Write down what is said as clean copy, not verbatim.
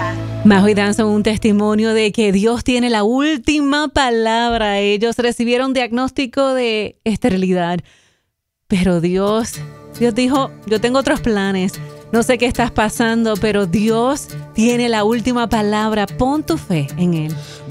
Majo y Dan son un testimonio de que Dios tiene la última palabra. Ellos recibieron diagnóstico de esterilidad, pero Dios dijo, yo tengo otros planes. No sé qué estás pasando, pero Dios tiene la última palabra. Pon tu fe en Él.